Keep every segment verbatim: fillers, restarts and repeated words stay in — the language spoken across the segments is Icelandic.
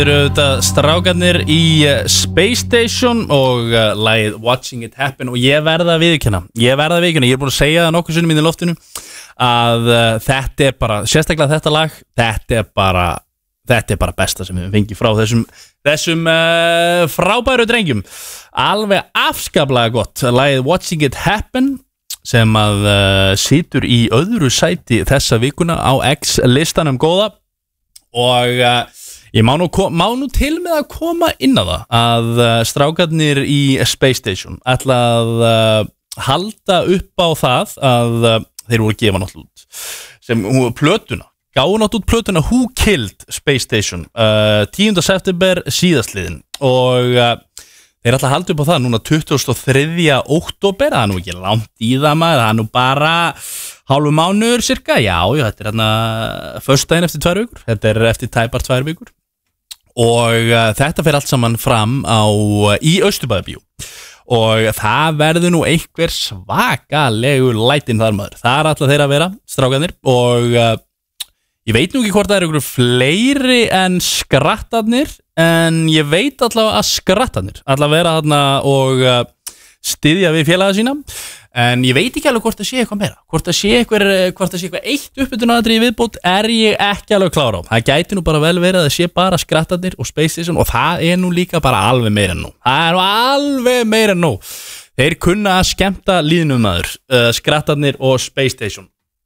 Þeir eru þetta strákarnir í Space Station og uh, lagið Watching It Happen og ég verða að viðurkenna ég verða að viðurkenna, ég er búin að segja það nokkuð sinnum í loftinu að uh, þetta er bara, sérstaklega þetta lag þetta er bara, þetta er bara besta sem við fengið frá þessum þessum uh, frábæru drengjum alveg afskaplega gott lagið Watching It Happen sem að uh, situr í öðru sæti þessa vikuna á X-listanum góða og uh, Ég má nú, má nú til með að koma inn á það að uh, strákarnir í Space Station ætla að uh, halda upp á það að uh, þeir voru að gefa náttúrulega út sem hún, plötuna, gáðu náttúrulega út plötuna Who Killed Space Station uh, tíunda september síðastliðin og uh, þeir ætla að halda upp á það núna tuttugasta og þriðja október, það er nú ekki langt í það maður, það er nú bara hálfu mánuður cirka, já, já, þetta er hérna föstudaginn eftir tvær vikur, þetta er eftir tæpar tvær vikur og uh, þetta fer allt saman fram á uh, í Austurbæðarbíó og það verður nú einhver svakalegur lætin þar maður, það er alltaf þeir að vera strákanir og uh, ég veit nú ekki hvort það eru einhverju fleiri en skrattarnir en ég veit allavega að skrattarnir allavega vera þarna og uh, styðja við félaga sína en ég veit ekki alveg hvort það sé eitthvað meira hvort það sé eitthvað, hvort það sé eitthvað eitt uppbytunaratriði viðbót er ég ekki alveg klára á það gæti nú bara vel verið að það sé bara skrattarnir og Space Station og það er nú líka bara alveg meira en nú það er nú alveg meira en nú þeir kunna að skemmta líðnum maður uh, skrattarnir og Space Station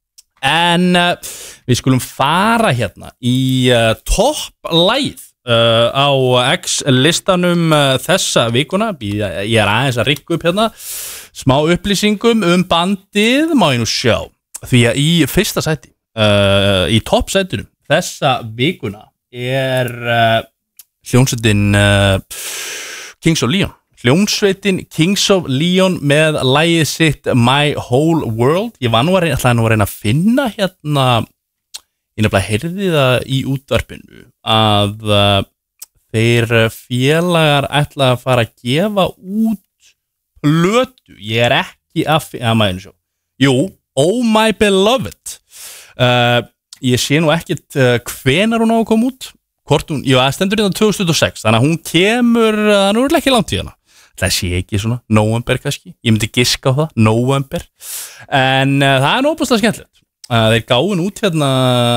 en uh, við skulum fara hérna í uh, topp-lagið Uh, á X-listanum uh, þessa vikuna ég, ég er aðeins að rikka upp hérna smá upplýsingum um bandið má ég nú sjá því að í fyrsta sæti uh, í toppsætunum þessa vikuna er uh, hljómsveitin uh, Kings of Leon hljómsveitin Kings of Leon með lagið sitt My Whole World ég var nú að reyna, nú að, reyna að finna hérna ég nefnilega heyrði það í útvarpinu að uh, þeir félagar ætla að fara að gefa út plötu, ég er ekki að finna, að maður sjá, jú, Oh My Beloved, uh, ég sé nú ekkit uh, hvenar hún á að koma út, hvort hún, jú, það stendur hérna tvö þúsund og sex, þannig að hún kemur, það er ekki langt í hana, það sé ekki svona, november kannski, ég myndi giska á það, november, en uh, það er nóbúslega skemmtilegt. Uh, þeir gáðun út hérna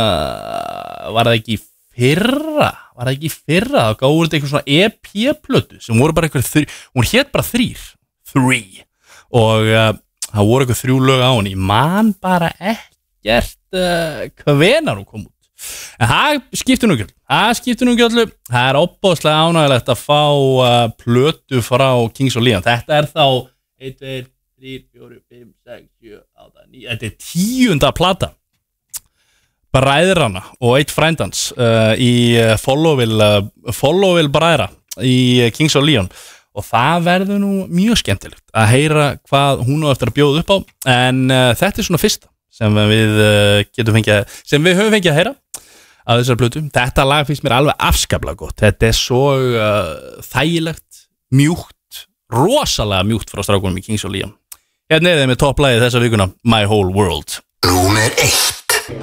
var það ekki fyrra var það ekki fyrra þá gáðun út eitthvað svona E P-plötu sem voru bara eitthvað þrý hún hét bara þrýr three og uh, það voru eitthvað þrjú lög á henni ég man bara ekkert uh, hvenar hún kom út en það skiptir nú ekki það skiptir nú ekki öllu það er opbóðslega ánægilegt að fá uh, plötu frá Kings of Leon þetta er þá einn, tveir þrír, fjórir, fimm, sex, sjö, átta, níu Þetta er tíunda plata Bræðrana og eitt frændans uh, í Followville uh, Followville bræðra í Kings of Leon og það verður nú mjög skemmtilegt að heyra hvað hún á eftir að bjóða upp á en uh, þetta er svona fyrsta sem við uh, getum fengið sem við höfum fengið að heyra af þessar plötu þetta lag finnst mér alveg afskaplega gott þetta er svo uh, þægilegt mjúkt, rosalega mjúkt frá strákunum í Kings of Leon Hérna er þeim með topplagið þessa vikuna My Whole World Númer eitt